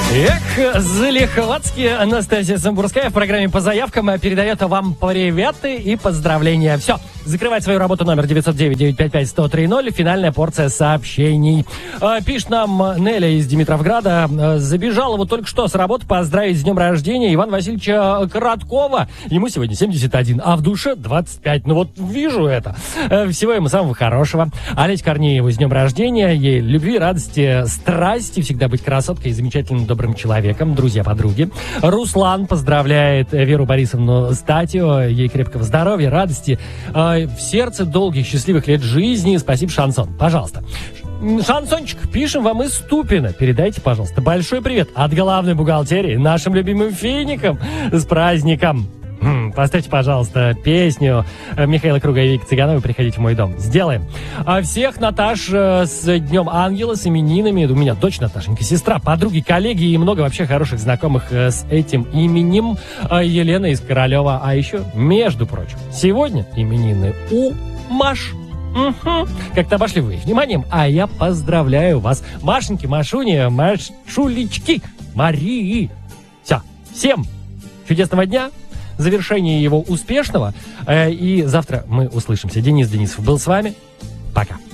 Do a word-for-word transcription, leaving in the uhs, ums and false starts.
Эх, залихватски Анастасия Самбурская в программе «По заявкам» передает вам приветы и поздравления. Все, закрывать свою работу номер девять девять девять пять пять сто три ноль. Финальная порция сообщений. Пишет нам Неля из Димитровграда. Забежала вот только что с работы поздравить с днем рождения Ивана Васильевича Короткова. Ему сегодня семьдесят один, а в душе двадцать пять. Ну вот вижу это. Всего ему самого хорошего. Олесь Корнееву с днем рождения. Ей любви, радости, страсти. Всегда быть красоткой и замечательным добрым человеком, друзья-подруги. Руслан поздравляет Веру Борисовну Статью, ей крепкого здоровья, радости, э, в сердце долгих счастливых лет жизни. Спасибо, Шансон. Пожалуйста. Шансончик, пишем вам из Ступино. Передайте, пожалуйста, большой привет от главной бухгалтерии нашим любимым финикам с праздником. Поставьте, пожалуйста, песню Михаила Круга и Вики Цыгановой «Приходите в мой дом». Сделаем. А всех, Наташ, с Днем Ангела, с именинами. У меня дочь Наташенька, сестра, подруги, коллеги и много вообще хороших знакомых с этим именем. Елена из Королева. А еще, между прочим, сегодня именины у Маш. Угу. Как-то обошли вы их вниманием, а я поздравляю вас. Машеньки, Машуни, Машулечки, Марии. Все. Всем чудесного дня. Завершение его успешного. И завтра мы услышимся. Денис Денисов был с вами. Пока.